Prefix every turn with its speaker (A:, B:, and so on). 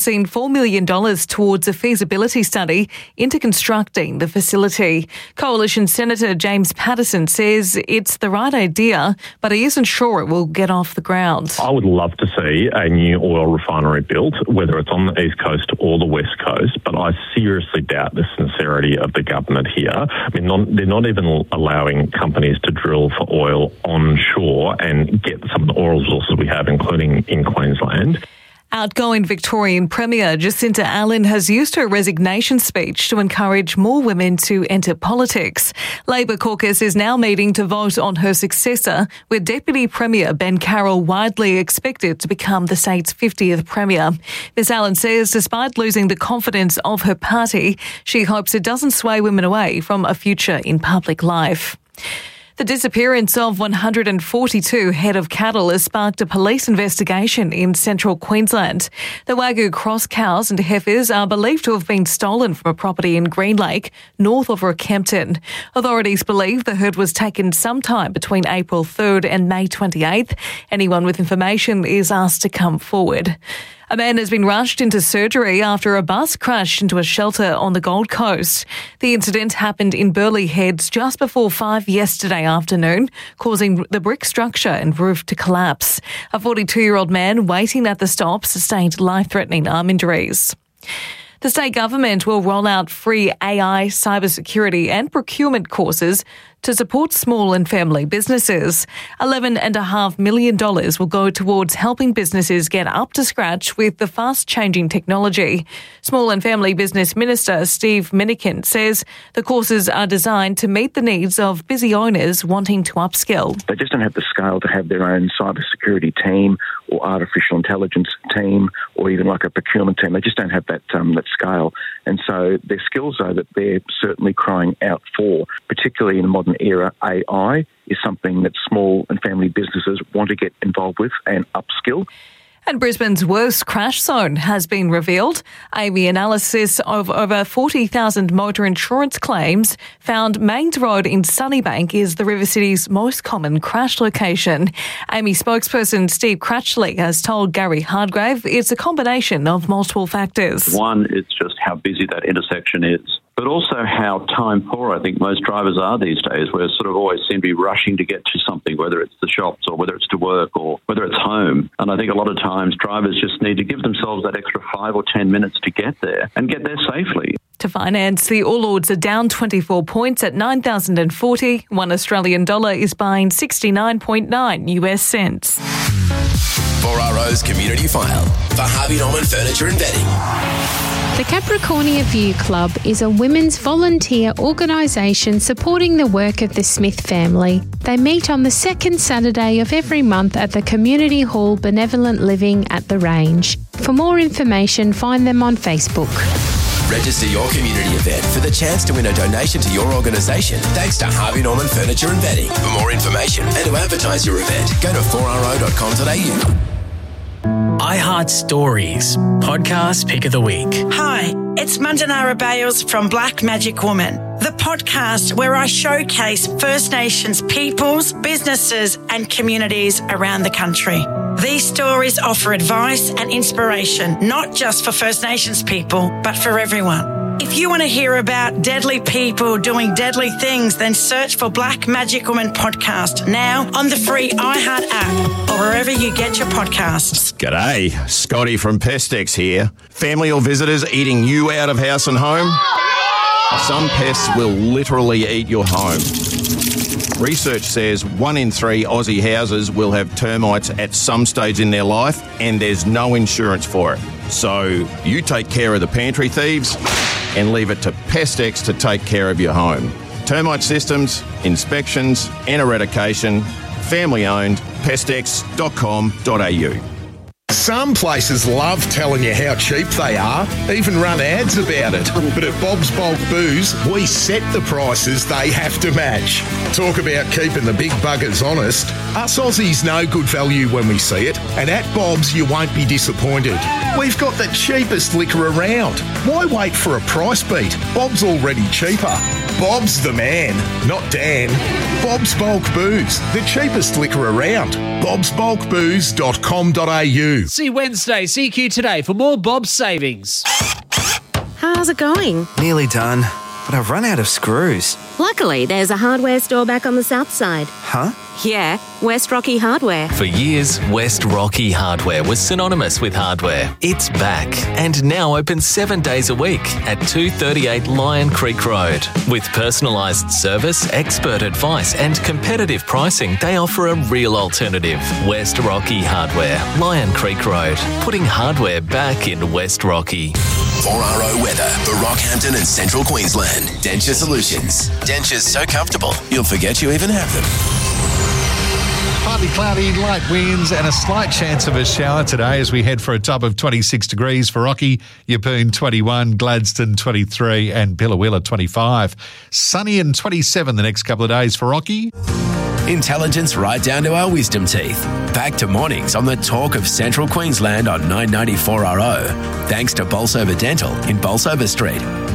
A: seen $4 million towards a feasibility study into constructing the facility. Coalition Senator James Paterson says it's the right idea, but he isn't sure it will get off the ground.
B: I would love to see a new oil refinery built, whether it's on the East Coast or the West Coast, but I seriously doubt the sincerity of the government here. I mean, they're not even allowing companies to drill for oil onshore and get some of the oil resources we have, including in Queensland.
A: Outgoing Victorian Premier Jacinta Allen has used her resignation speech to encourage more women to enter politics. Labor caucus is now meeting to vote on her successor, with Deputy Premier Ben Carroll widely expected to become the state's 50th Premier. Ms Allen says despite losing the confidence of her party, she hopes it doesn't sway women away from a future in public life. The disappearance of 142 head of cattle has sparked a police investigation in central Queensland. The Wagyu cross cows and heifers are believed to have been stolen from a property in Green Lake, north of Rockhampton. Authorities believe the herd was taken sometime between April 3rd and May 28th. Anyone with information is asked to come forward. A man has been rushed into surgery after a bus crashed into a shelter on the Gold Coast. The incident happened in Burleigh Heads just before 5 yesterday afternoon, causing the brick structure and roof to collapse. A 42-year-old man waiting at the stop sustained life-threatening arm injuries. The state government will roll out free AI, cybersecurity and procurement courses to support small and family businesses. $11.5 million will go towards helping businesses get up to scratch with the fast-changing technology. Small and Family Business Minister Steve Minikin says the courses are designed to meet the needs of busy owners wanting to upskill.
C: They just don't have the scale to have their own cybersecurity team or artificial intelligence team or even like a procurement team. They just don't have that scale. And so their skills, though, that they're certainly crying out for, particularly in the modern era, AI is something that small and family businesses want to get involved with and upskill.
A: And Brisbane's worst crash zone has been revealed. AMI analysis of over 40,000 motor insurance claims found Mains Road in Sunnybank is the River City's most common crash location. AMI spokesperson Steve Cratchley has told Gary Hardgrave it's a combination of multiple factors.
D: One, it's just how busy that intersection is, but also how time poor I think most drivers are these days. We sort of always seem to be rushing to get to something, whether it's the shops or whether it's to work or whether it's home. And I think a lot of times drivers just need to give themselves that extra 5 or 10 minutes to get there and get there safely.
A: To finance, the All Ords are down 24 points at 9,040. $1 Australian is buying 69.9 US cents.
E: 4RO's Community File for Harvey Norman Furniture and Bedding.
F: The Capricornia View Club is a women's volunteer organisation supporting the work of the Smith family. They meet on the second Saturday of every month at the Community Hall Benevolent Living at the Range. For more information, find them on Facebook.
E: Register your community event for the chance to win a donation to your organisation thanks to Harvey Norman Furniture and Bedding. For more information and to advertise your event, go to 4ro.com.au.
G: iHeart Stories, podcast pick of the week.
H: Hi, it's Mandanara Bales from Black Magic Woman, the podcast where I showcase First Nations peoples, businesses and communities around the country. These stories offer advice and inspiration, not just for First Nations people, but for everyone. If you want to hear about deadly people doing deadly things, then search for Black Magic Woman Podcast now on the free iHeart app or wherever you get your podcasts.
I: G'day, Scotty from Pestex here. Family or visitors eating you out of house and home? Some pests will literally eat your home. Research says 1 in 3 Aussie houses will have termites at some stage in their life and there's no insurance for it. So you take care of the pantry thieves and leave it to Pestex to take care of your home. Termite systems, inspections and eradication, family owned, pestex.com.au.
J: Some places love telling you how cheap they are, even run ads about it. But at Bob's Bulk Booze, we set the prices they have to match. Talk about keeping the big buggers honest. Us Aussies know good value when we see it, and at Bob's you won't be disappointed. We've got the cheapest liquor around. Why wait for a price beat? Bob's already cheaper. Bob's the man, not Dan. Bob's Bulk Booze, the cheapest liquor around. bobsbulkbooze.com.au.
K: you.
L: See Wednesday, CQ Today for more Bob's savings.
M: How's it going?
N: Nearly done, but I've run out of screws.
M: Luckily, there's a hardware store back on the south side.
N: Huh?
M: Yeah, West Rocky Hardware.
O: For years, West Rocky Hardware was synonymous with hardware. It's back and now open 7 days a week at 238 Lion Creek Road. With personalised service, expert advice and competitive pricing, they offer a real alternative. West Rocky Hardware, Lion Creek Road, putting hardware back in West Rocky.
E: 4RO weather for Rockhampton and Central Queensland. Denture Solutions. Dentures so comfortable, you'll forget you even have them.
K: Partly cloudy, light winds and a slight chance of a shower today as we head for a top of 26 degrees for Rocky, Yeppoon 21, Gladstone 23 and Billawilla 25. Sunny and 27 the next couple of days for Rocky.
E: Intelligence right down to our wisdom teeth. Back to mornings on the talk of Central Queensland on 994RO. Thanks to Bolsover Dental in Bolsover Street.